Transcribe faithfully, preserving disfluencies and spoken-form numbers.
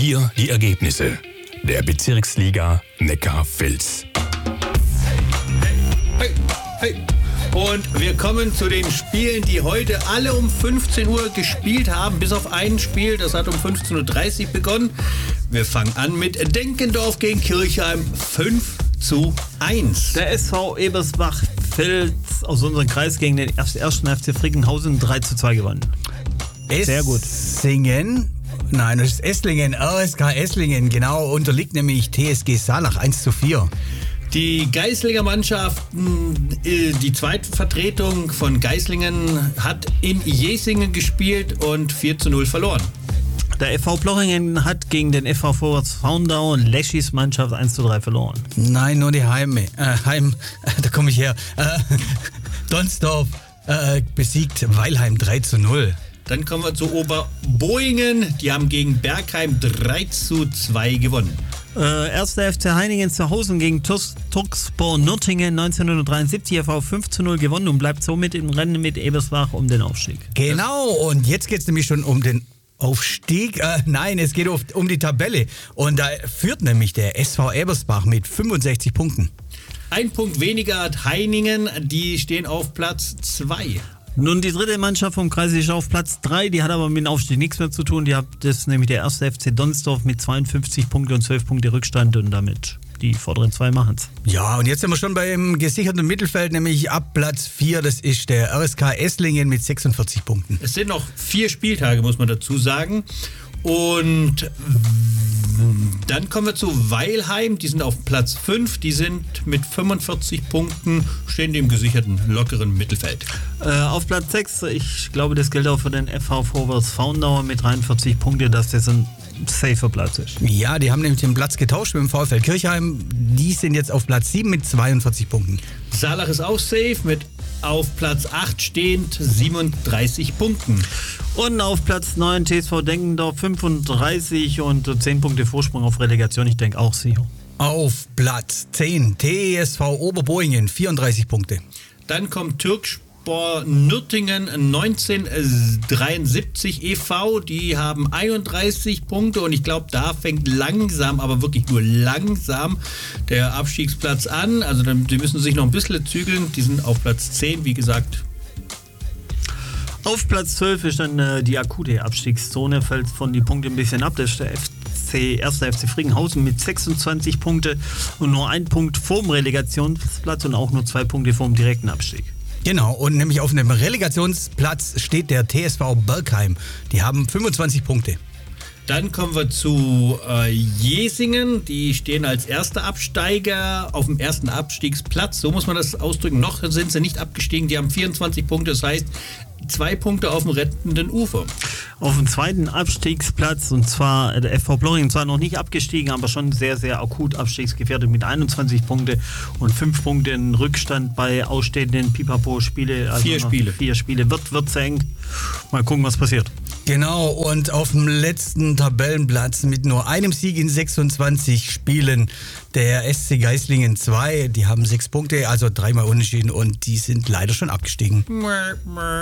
hier die Ergebnisse der Bezirksliga Neckar-Vils. Hey, hey. Und wir kommen zu den Spielen, die heute alle um fünfzehn Uhr gespielt haben, bis auf ein Spiel, das hat um fünfzehn Uhr dreißig begonnen. Wir fangen an mit Denkendorf gegen Kirchheim, fünf zu eins. Der S V Ebersbach-Vils aus unserem Kreis gegen den ersten F C Frickenhausen drei zu zwei gewonnen. Sehr gut. Esslingen, nein, das ist Esslingen, R S K Esslingen, genau, unterliegt nämlich T S G Saalach eins zu vier. Die Geislinger Mannschaften, die zweite Vertretung von Geislingen hat in Jesingen gespielt und vier zu null verloren. Der F V Plochingen hat gegen den F V Vorwärts Faundau und Leschis Mannschaft eins zu drei verloren. Nein, nur die Heime. Äh, Heim, da komme ich her. Äh, Donsdorf äh, besiegt Weilheim drei zu null. Dann kommen wir zu Oberboingen. Die haben gegen Bergheim drei zu zwei gewonnen. Äh, erster F C Heiningen zu Hause gegen Turkspor Nürtingen neunzehnhundertdreiundsiebzig F V fünf zu null gewonnen und bleibt somit im Rennen mit Ebersbach um den Aufstieg. Genau, und jetzt geht es nämlich schon um den Aufstieg. Äh, nein, es geht um die Tabelle. Und da führt nämlich der S V Ebersbach mit fünfundsechzig Punkten. Ein Punkt weniger hat Heiningen, die stehen auf Platz zwei. Nun, die dritte Mannschaft vom Kreis ist auf Platz drei, die hat aber mit dem Aufstieg nichts mehr zu tun. Die hat das nämlich der erste F C Donsdorf mit zweiundfünfzig Punkten und zwölf Punkte Rückstand und damit die vorderen zwei machen es. Ja, und jetzt sind wir schon beim gesicherten Mittelfeld, nämlich ab Platz vier, das ist der R S K Esslingen mit sechsundvierzig Punkten. Es sind noch vier Spieltage, muss man dazu sagen. Und dann kommen wir zu Weilheim, die sind auf Platz fünf, die sind mit fünfundvierzig Punkten, stehen im gesicherten, lockeren Mittelfeld. Äh, auf Platz sechs, ich glaube, das gilt auch für den F V Vorwärts Faundau mit dreiundvierzig Punkten, dass das ein safer Platz ist. Ja, die haben nämlich den Platz getauscht mit dem VfL Kirchheim, die sind jetzt auf Platz sieben mit zweiundvierzig Punkten. Saalach ist auch safe mit auf Platz acht stehend siebenunddreißig Punkten. Und auf Platz neun T S V Denkendorf fünfunddreißig und zehn Punkte Vorsprung auf Relegation, ich denke auch sicher. Auf Platz zehn T S V Oberboingen, vierunddreißig Punkte. Dann kommt Türkspor Nürtingen neunzehnhundertdreiundsiebzig e V, die haben einunddreißig Punkte und ich glaube, da fängt langsam, aber wirklich nur langsam der Abstiegsplatz an. Also dann, die müssen sich noch ein bisschen zügeln, die sind auf Platz zehn, wie gesagt. Auf Platz zwölf ist dann äh, die akute Abstiegszone, fällt von die Punkte ein bisschen ab. Das ist der F C, erster F C Frickenhausen mit sechsundzwanzig Punkte und nur ein Punkt vorm Relegationsplatz und auch nur zwei Punkte vorm direkten Abstieg. Genau, und nämlich auf dem Relegationsplatz steht der T S V Bergheim. Die haben fünfundzwanzig Punkte. Dann kommen wir zu äh, Jesingen. Die stehen als erster Absteiger auf dem ersten Abstiegsplatz. So muss man das ausdrücken. Noch sind sie nicht abgestiegen. Die haben vierundzwanzig Punkte. Das heißt, zwei Punkte auf dem rettenden Ufer. Auf dem zweiten Abstiegsplatz, und zwar der F V Plochingen, zwar noch nicht abgestiegen, aber schon sehr, sehr akut abstiegsgefährdet mit einundzwanzig Punkte und fünf Punkte in Rückstand bei ausstehenden Pipapo-Spiele. Also vier Spiele. Vier Spiele. Wird, wird eng. Mal gucken, was passiert. Genau, und auf dem letzten Tabellenplatz mit nur einem Sieg in sechsundzwanzig Spielen der S C Geislingen zwei. Die haben sechs Punkte, also dreimal unentschieden und die sind leider schon abgestiegen.